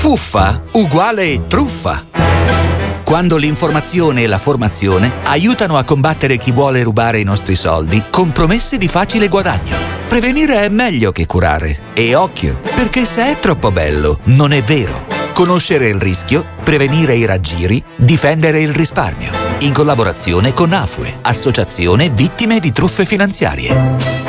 Fuffa uguale truffa. Quando l'informazione e la formazione aiutano a combattere chi vuole rubare i nostri soldi con promesse di facile guadagno. Prevenire è meglio che curare. E occhio, perché se è troppo bello, non è vero. Conoscere il rischio, prevenire i raggiri, difendere il risparmio. In collaborazione con AFUE, Associazione Vittime di Truffe Finanziarie.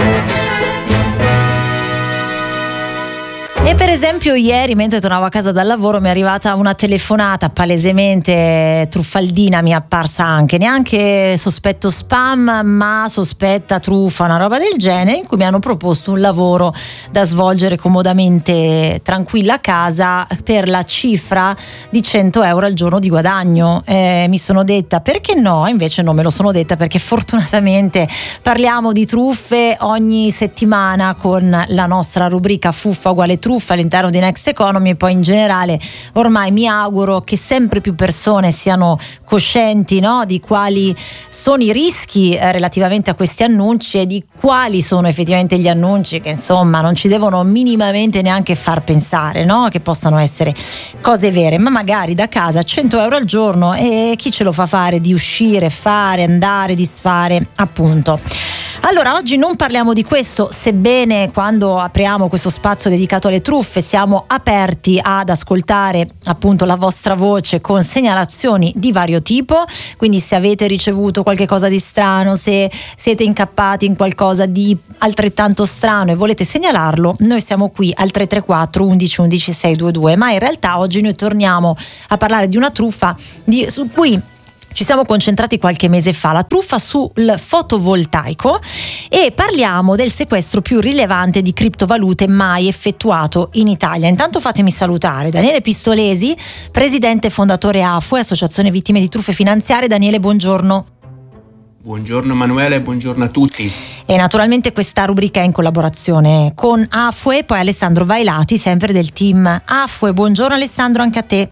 E per esempio ieri, mentre tornavo a casa dal lavoro, mi è arrivata una telefonata palesemente truffaldina, mi è apparsa anche, neanche sospetto spam ma sospetta truffa, una roba del genere, in cui mi hanno proposto un lavoro da svolgere comodamente tranquilla a casa per la cifra di 100 euro al giorno di guadagno. Mi sono detta perché no, invece non me lo sono detta, perché fortunatamente parliamo di truffe ogni settimana con la nostra rubrica Fuffa uguale truffa all'interno di Next Economy, e poi in generale ormai mi auguro che sempre più persone siano coscienti, no, di quali sono i rischi relativamente a questi annunci e di quali sono effettivamente gli annunci che insomma non ci devono minimamente neanche far pensare, no, che possano essere cose vere, ma magari da casa 100 euro al giorno, e chi ce lo fa fare di uscire, fare, andare, disfare, appunto. Allora oggi non parliamo di questo, sebbene quando apriamo questo spazio dedicato alle truffe siamo aperti ad ascoltare appunto la vostra voce con segnalazioni di vario tipo, quindi se avete ricevuto qualche cosa di strano, se siete incappati in qualcosa di altrettanto strano e volete segnalarlo, noi siamo qui al 334 11 11 622, ma in realtà oggi noi torniamo a parlare di una truffa su cui ci siamo concentrati qualche mese fa, la truffa sul fotovoltaico, e parliamo del sequestro più rilevante di criptovalute mai effettuato in Italia. Intanto fatemi salutare Daniele Pistolesi, presidente e fondatore AFUE, Associazione Vittime di Truffe Finanziarie. Daniele, buongiorno. Buongiorno Emanuele, buongiorno a tutti. E naturalmente questa rubrica è in collaborazione con AFUE, poi Alessandro Vailati, sempre del team AFUE. Buongiorno Alessandro, anche a te.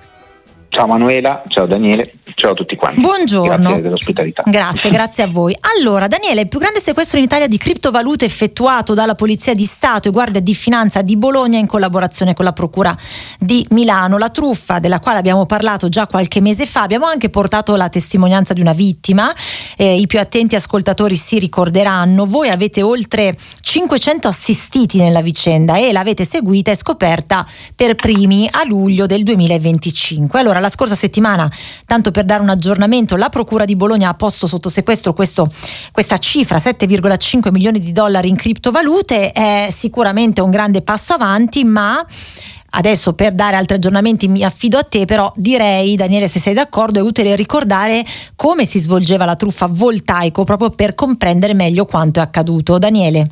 Ciao Manuela, ciao Daniele, ciao a tutti quanti. Buongiorno. Grazie dell'ospitalità. Grazie a voi. Allora Daniele, il più grande sequestro in Italia di criptovalute effettuato dalla Polizia di Stato e Guardia di Finanza di Bologna in collaborazione con la Procura di Milano. La truffa, della quale abbiamo parlato già qualche mese fa, abbiamo anche portato la testimonianza di una vittima, i più attenti ascoltatori si ricorderanno. Voi avete oltre 500 assistiti nella vicenda e l'avete seguita e scoperta per primi a luglio del 2025. Allora, la scorsa settimana, tanto per dare un aggiornamento, la Procura di Bologna ha posto sotto sequestro questa cifra, 7,5 milioni di dollari in criptovalute. È sicuramente un grande passo avanti, ma adesso per dare altri aggiornamenti mi affido a te, però direi, Daniele, se sei d'accordo, è utile ricordare come si svolgeva la truffa voltaico, proprio per comprendere meglio quanto è accaduto. Daniele.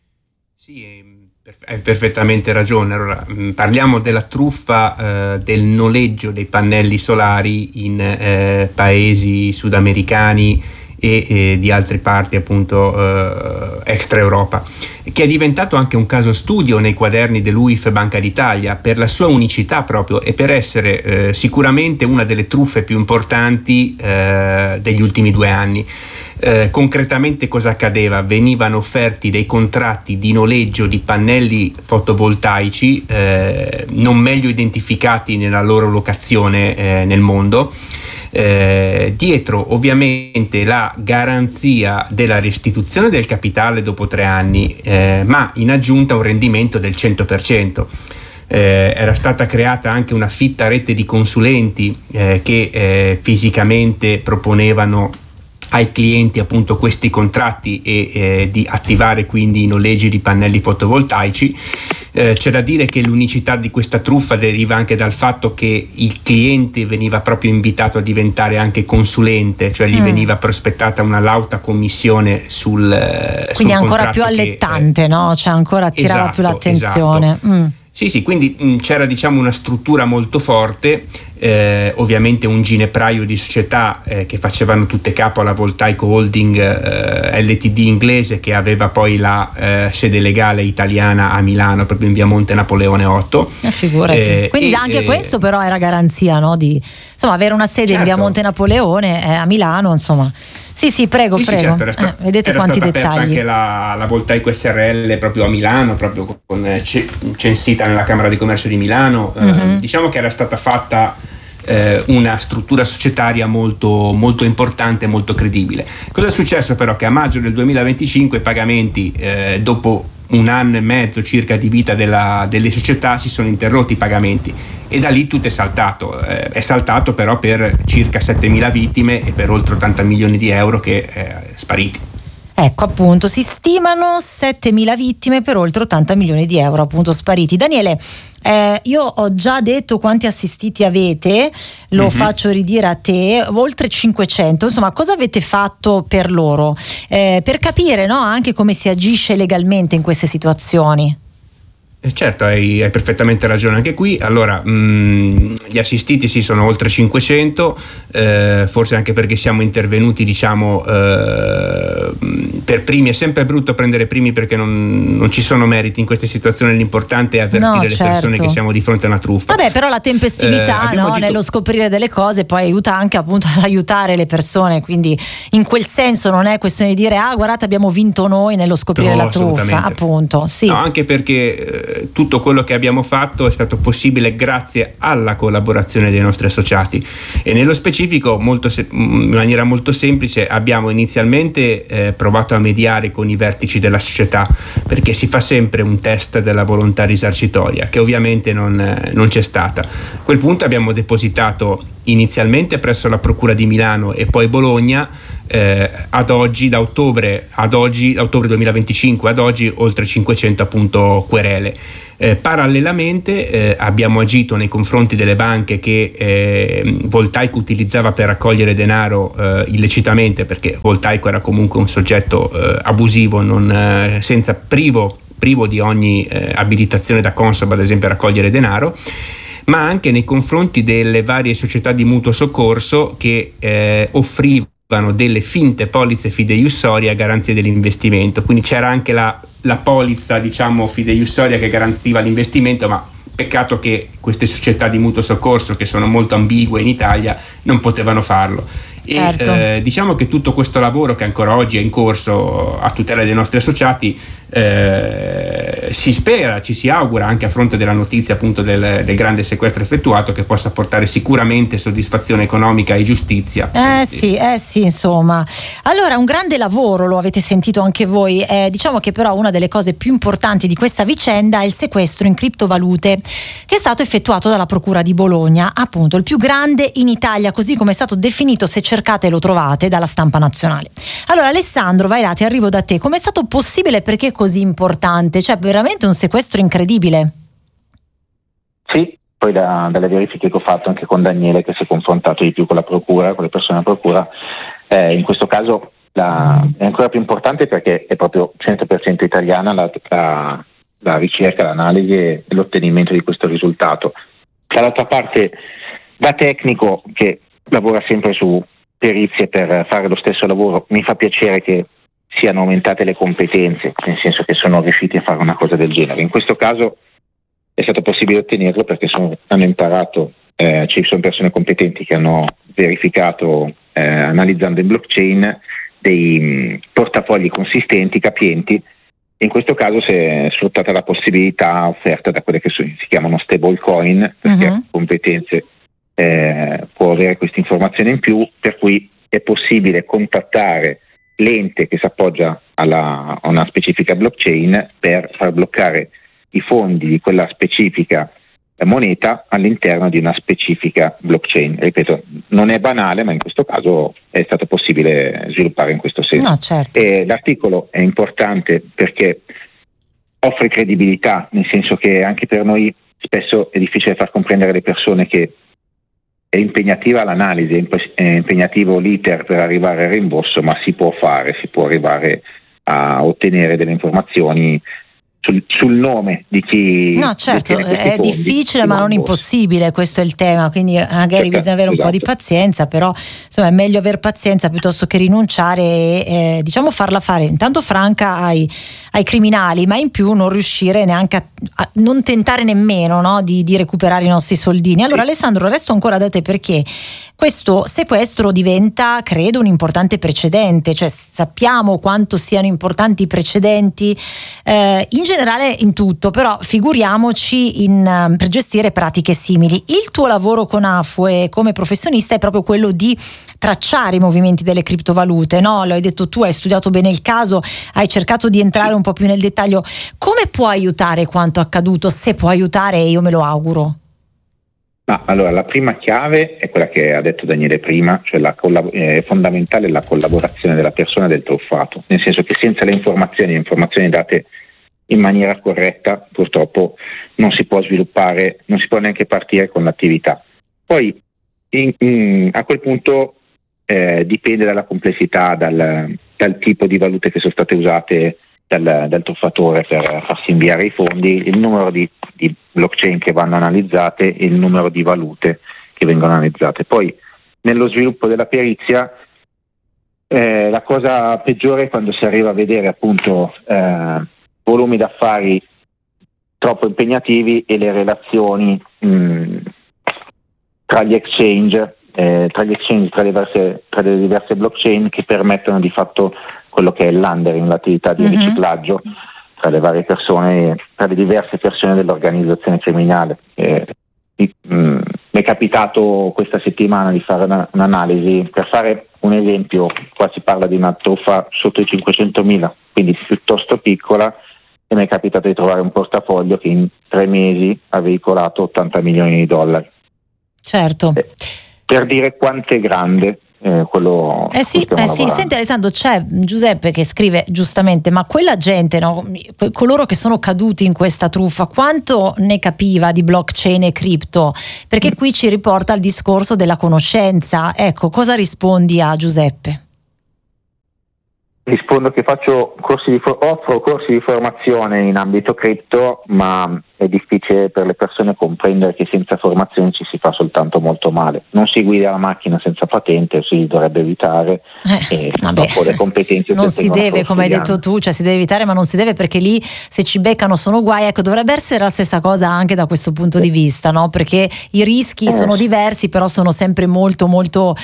Sì, hai perfettamente ragione. Allora, parliamo della truffa del noleggio dei pannelli solari in paesi sudamericani e di altre parti appunto extra Europa, che è diventato anche un caso studio nei quaderni dell'UIF Banca d'Italia per la sua unicità proprio e per essere sicuramente una delle truffe più importanti degli ultimi 2 anni. Concretamente cosa accadeva? Venivano offerti dei contratti di noleggio di pannelli fotovoltaici non meglio identificati nella loro locazione nel mondo, dietro ovviamente la garanzia della restituzione del capitale dopo 3 anni, ma in aggiunta un rendimento del 100%. Era stata creata anche una fitta rete di consulenti che fisicamente proponevano ai clienti appunto questi contratti e di attivare quindi i noleggi di pannelli fotovoltaici. C'è da dire che l'unicità di questa truffa deriva anche dal fatto che il cliente veniva proprio invitato a diventare anche consulente, cioè gli veniva prospettata una lauta commissione quindi ancora più allettante, no? Cioè ancora attirava più l'attenzione. Esatto. Sì, quindi c'era diciamo una struttura molto forte ovviamente un ginepraio di società che facevano tutte capo alla Voltaico Holding Ltd inglese, che aveva poi la sede legale italiana a Milano, proprio in via Monte Napoleone 8. Figurati. Quindi anche questo però era garanzia, no? Di insomma avere una sede in via Monte Napoleone a Milano, insomma. Sì, prego. Certo, vedete era quanti stata dettagli. aperta anche la Voltaico SRL proprio a Milano, proprio censita nella Camera di Commercio di Milano. Diciamo che era stata fatta una struttura societaria molto, molto importante, molto credibile. Cosa è successo però? Che a maggio del 2025 i pagamenti, dopo un anno e mezzo circa di vita delle società, si sono interrotti i pagamenti, e da lì tutto è saltato. È saltato però per circa 7.000 vittime e per oltre 80 milioni di euro che spariti. Ecco, appunto, si stimano 7.000 vittime per oltre 80 milioni di euro appunto spariti. Daniele, io ho già detto quanti assistiti avete, lo faccio ridire a te, oltre 500. Insomma, cosa avete fatto per loro? Per capire, no, anche come si agisce legalmente in queste situazioni. Certo, hai perfettamente ragione anche qui. Allora, gli assistiti sì, sono oltre 500, forse anche perché siamo intervenuti, diciamo, per primi. È sempre brutto prendere primi perché non ci sono meriti in queste situazioni, l'importante è avvertire le persone che siamo di fronte a una truffa. Vabbè, però la tempestività nello scoprire delle cose poi aiuta anche appunto ad aiutare le persone, quindi in quel senso non è questione di dire guardate abbiamo vinto noi nello scoprire la truffa, appunto. Sì. No, anche perché tutto quello che abbiamo fatto è stato possibile grazie alla collaborazione dei nostri associati, e nello specifico in maniera molto semplice abbiamo inizialmente provato a mediare con i vertici della società, perché si fa sempre un test della volontà risarcitoria che ovviamente non c'è stata. A quel punto abbiamo depositato inizialmente presso la Procura di Milano e poi Bologna, ad oggi, da ottobre 2025 ad oggi, oltre 500 appunto querele. Parallelamente abbiamo agito nei confronti delle banche che Voltaico utilizzava per raccogliere denaro illecitamente, perché Voltaico era comunque un soggetto abusivo, privo di ogni abilitazione da Consob, ad esempio, a raccogliere denaro, ma anche nei confronti delle varie società di mutuo soccorso che offrivano delle finte polizze fideiussorie a garanzia dell'investimento. Quindi c'era anche la polizza, diciamo, fideiussoria che garantiva l'investimento, ma peccato che queste società di mutuo soccorso, che sono molto ambigue in Italia, non potevano farlo. Certo. E diciamo che tutto questo lavoro, che ancora oggi è in corso a tutela dei nostri associati, ci si augura, anche a fronte della notizia appunto del grande sequestro effettuato, che possa portare sicuramente soddisfazione economica e giustizia. Sì, insomma. Allora, un grande lavoro, lo avete sentito anche voi. Diciamo che però una delle cose più importanti di questa vicenda è il sequestro in criptovalute che è stato effettuato dalla Procura di Bologna, appunto il più grande in Italia, così come è stato definito, se cercate lo trovate, dalla stampa nazionale. Allora, Alessandro, vai là, ti arrivo da te. Com'è stato possibile? Perché è così importante? Cioè, veramente un sequestro incredibile. Sì, poi dalle verifiche che ho fatto anche con Daniele, che si è confrontato di più con la procura, con le persone della procura, in questo caso è ancora più importante perché è proprio 100% italiana la ricerca, l'analisi e l'ottenimento di questo risultato. Dall'altra parte, da tecnico che lavora sempre su perizie per fare lo stesso lavoro, mi fa piacere che siano aumentate le competenze, nel senso che sono riusciti a fare una cosa del genere. In questo caso è stato possibile ottenerlo perché hanno imparato, ci sono persone competenti che hanno verificato, analizzando in blockchain, dei portafogli consistenti, capienti, e in questo caso si è sfruttata la possibilità offerta da quelle che si chiamano stablecoin, perché ha competenze, può avere questa informazione in più, per cui è possibile contattare l'ente che si appoggia a una specifica blockchain per far bloccare i fondi di quella specifica moneta all'interno di una specifica blockchain. Ripeto, non è banale, ma in questo caso è stato possibile sviluppare in questo senso. No, certo. E l'articolo è importante perché offre credibilità, nel senso che anche per noi spesso è difficile far comprendere alle persone che è impegnativa l'analisi, è impegnativo l'iter per arrivare al rimborso, ma si può arrivare a ottenere delle informazioni sul nome di chi. No, certo, è difficile ma non impossibile, questo è il tema, quindi magari bisogna avere un po' di pazienza, però insomma è meglio aver pazienza piuttosto che rinunciare e diciamo farla fare intanto franca ai criminali, ma in più non riuscire neanche a non tentare nemmeno, no, di recuperare i nostri soldini. Allora Alessandro, resto ancora da te perché questo sequestro diventa, credo, un importante precedente, cioè sappiamo quanto siano importanti i precedenti in generale in tutto, però figuriamoci per gestire pratiche simili. Il tuo lavoro con Afue come professionista è proprio quello di tracciare i movimenti delle criptovalute, no? Lo hai detto tu, hai studiato bene il caso, hai cercato di entrare un po' più nel dettaglio. Come può aiutare quanto accaduto? Se può aiutare, io me lo auguro. Allora, la prima chiave è quella che ha detto Daniele prima, cioè è fondamentale la collaborazione della persona del truffato, nel senso che senza le informazioni date in maniera corretta, purtroppo non si può sviluppare, non si può neanche partire con l'attività. Poi a quel punto dipende dalla complessità, dal tipo di valute che sono state usate dal truffatore per farsi inviare i fondi, il numero di blockchain che vanno analizzate e il numero di valute che vengono analizzate. Poi nello sviluppo della perizia la cosa peggiore è quando si arriva a vedere appunto volumi d'affari troppo impegnativi e le relazioni tra gli exchange, tra le diverse blockchain che permettono di fatto quello che è l'undering, l'attività di riciclaggio tra le varie persone, tra le diverse persone dell'organizzazione criminale. Mi è capitato questa settimana di fare un'analisi. Per fare un esempio, qua si parla di una truffa sotto i 500.000, quindi piuttosto piccola, e mi è capitato di trovare un portafoglio che in 3 mesi ha veicolato $80 milioni. Certo. Per dire quanto è grande quello. Sì, senti Alessandro, c'è Giuseppe che scrive giustamente, ma quella gente, no, coloro che sono caduti in questa truffa, quanto ne capiva di blockchain e cripto? Perché qui ci riporta al discorso della conoscenza. Ecco, cosa rispondi a Giuseppe? Rispondo che offro corsi di formazione in ambito cripto, ma è difficile per le persone comprendere che senza formazione ci si fa soltanto molto male. Non si guida la macchina senza patente, si dovrebbe evitare, e dopo le competenze non si deve, come hai detto tu, cioè si deve evitare, ma non si deve, perché lì se ci beccano sono guai. Ecco, dovrebbe essere la stessa cosa anche da questo punto di vista, no? Perché i rischi sono diversi, però sono sempre molto molto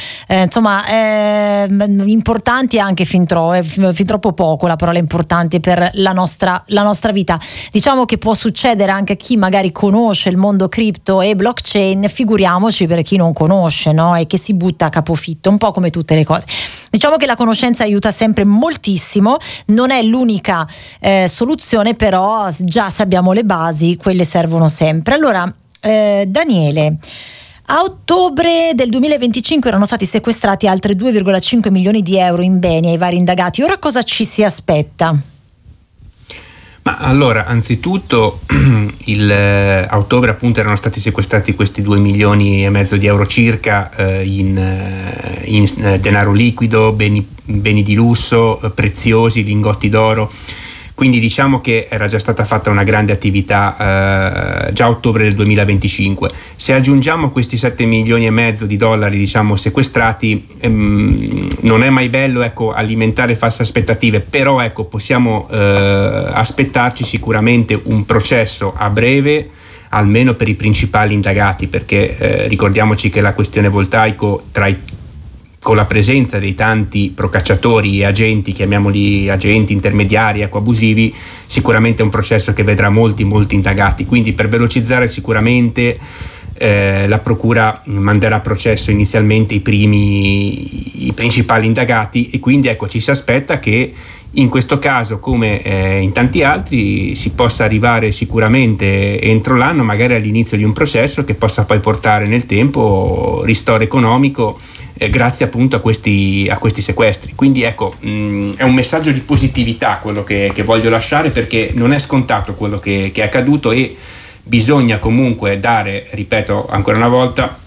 importanti, anche fin troppo poco la parola importante per la nostra vita. Diciamo che può succedere anche a chi magari conosce il mondo cripto e blockchain, figuriamoci per chi non conosce, no? E che si butta a capofitto, un po' come tutte le cose. Diciamo che la conoscenza aiuta sempre moltissimo, non è l'unica soluzione, però già se abbiamo le basi, quelle servono sempre. Allora, Daniele, a ottobre del 2025 erano stati sequestrati altri 2,5 milioni di euro in beni ai vari indagati. Ora cosa ci si aspetta? Ma allora, anzitutto a ottobre appunto erano stati sequestrati questi 2,5 milioni di euro circa in denaro liquido, beni di lusso, preziosi, lingotti d'oro. Quindi diciamo che era già stata fatta una grande attività già a ottobre del 2025. Se aggiungiamo questi 7,5 milioni di dollari, diciamo, sequestrati, non è mai bello, ecco, alimentare false aspettative, però ecco, possiamo aspettarci sicuramente un processo a breve, almeno per i principali indagati, perché ricordiamoci che la questione Voltaico, con la presenza dei tanti procacciatori e agenti, chiamiamoli agenti intermediari, abusivi, sicuramente è un processo che vedrà molti indagati. Quindi per velocizzare sicuramente la procura manderà a processo inizialmente i principali indagati, e quindi ecco, ci si aspetta che in questo caso, come in tanti altri, si possa arrivare sicuramente entro l'anno, magari all'inizio di un processo che possa poi portare nel tempo ristoro economico grazie appunto a questi sequestri. Quindi ecco, è un messaggio di positività quello che voglio lasciare, perché non è scontato quello che è accaduto, e bisogna comunque dare, ripeto ancora una volta,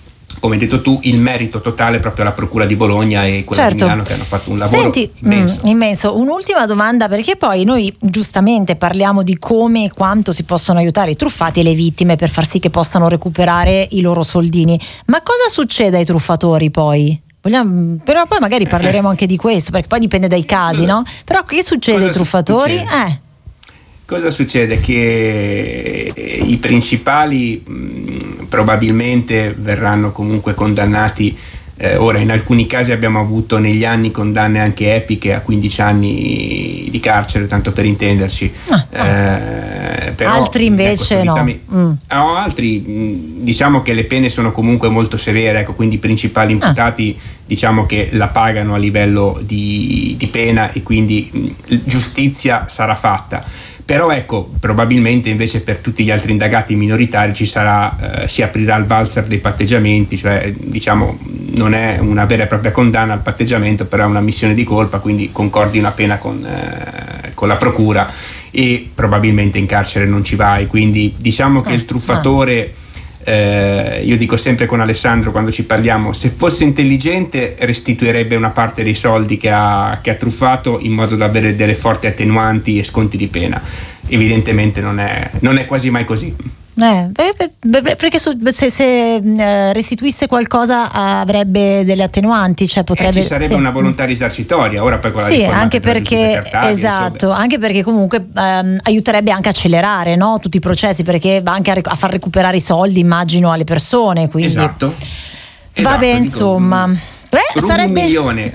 come hai detto tu, il merito totale proprio alla Procura di Bologna e quella di Milano, che hanno fatto un lavoro immenso. Un'ultima domanda, perché poi noi giustamente parliamo di come e quanto si possono aiutare i truffati e le vittime per far sì che possano recuperare i loro soldini, ma cosa succede ai truffatori poi? Però poi magari parleremo anche di questo, perché poi dipende dai casi, no? Però che succede ai truffatori? Cosa succede? Che i principali probabilmente verranno comunque condannati. Ora, in alcuni casi abbiamo avuto negli anni condanne anche epiche a 15 anni di carcere, tanto per intenderci. Però, altri invece no. Altri diciamo che le pene sono comunque molto severe, ecco, quindi i principali imputati diciamo che la pagano a livello di pena e quindi giustizia sarà fatta. Però ecco, probabilmente invece per tutti gli altri indagati minoritari si aprirà il valzer dei patteggiamenti, cioè diciamo non è una vera e propria condanna al patteggiamento, però è una ammissione di colpa, quindi concordi una pena con la procura e probabilmente in carcere non ci vai. Quindi diciamo che il truffatore, io dico sempre con Alessandro quando ci parliamo, se fosse intelligente restituirebbe una parte dei soldi che ha truffato in modo da avere delle forti attenuanti e sconti di pena. Evidentemente non è quasi mai così. Perché se restituisse qualcosa avrebbe delle attenuanti, cioè potrebbe ci sarebbe una volontà risarcitoria. Ora poi con la riforma anche perché anche perché comunque aiuterebbe anche a accelerare, no? Tutti i processi, perché va anche a far recuperare i soldi, immagino, alle persone, quindi esatto, vabbè, insomma. Sarebbe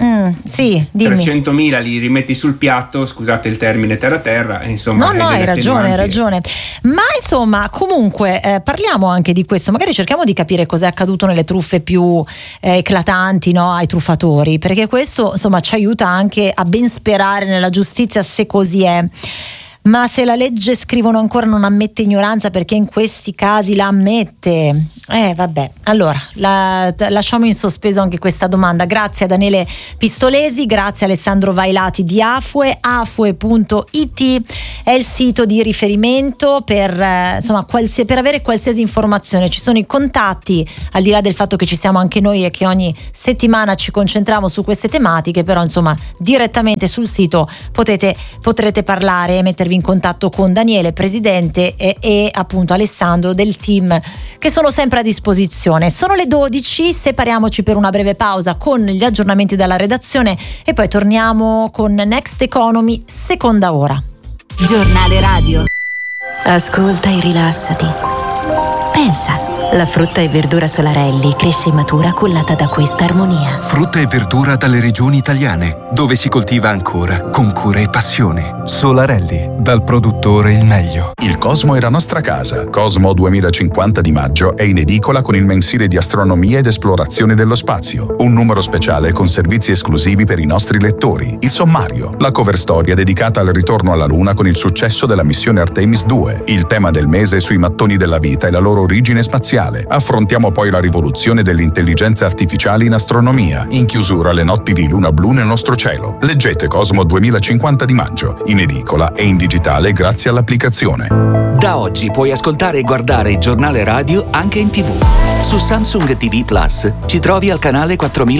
1.300.000 li rimetti sul piatto, scusate il termine terra, insomma. No, hai ragione. Ma insomma, comunque parliamo anche di questo, magari cerchiamo di capire cos'è accaduto nelle truffe più eclatanti, no, ai truffatori, perché questo insomma ci aiuta anche a ben sperare nella giustizia, se così è. Ma se la legge, scrivono ancora, non ammette ignoranza, perché in questi casi la ammette? Vabbè, allora lasciamo in sospeso anche questa domanda. Grazie a Daniele Pistolesi, grazie a Alessandro Vailati di Afue. Afue.it è il sito di riferimento per avere qualsiasi informazione. Ci sono i contatti, al di là del fatto che ci siamo anche noi e che ogni settimana ci concentriamo su queste tematiche, però insomma direttamente sul sito potrete parlare e mettervi in contatto con Daniele, presidente, e appunto Alessandro del team, che sono sempre a disposizione. Sono le 12, separiamoci per una breve pausa con gli aggiornamenti dalla redazione e poi torniamo con Next Economy, seconda ora. Giornale radio. Ascolta e rilassati. Pensa, la frutta e verdura Solarelli cresce in matura cullata da questa armonia. Frutta e verdura dalle regioni italiane, dove si coltiva ancora con cura e passione. Solarelli, dal produttore il meglio. Il Cosmo è la nostra casa. Cosmo 2050 di maggio è in edicola con il mensile di astronomia ed esplorazione dello spazio. Un numero speciale con servizi esclusivi per i nostri lettori. Il sommario, la cover storia dedicata al ritorno alla Luna con il successo della missione Artemis 2. Il tema del mese sui mattoni della vita e la loro origine spaziale. Affrontiamo poi la rivoluzione dell'intelligenza artificiale in astronomia. In chiusura le notti di luna blu nel nostro cielo. Leggete Cosmo 2050 di maggio, in edicola e in digitale grazie all'applicazione. Da oggi puoi ascoltare e guardare il giornale radio anche in TV. Su Samsung TV Plus ci trovi al canale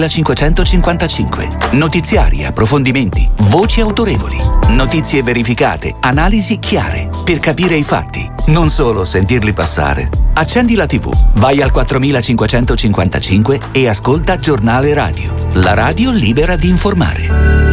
4555. Notiziari, approfondimenti, voci autorevoli, notizie verificate, analisi chiare, per capire i fatti, non solo sentirli passare. Accendi la TV, vai al 4555 e ascolta Giornale Radio, la radio libera di informare.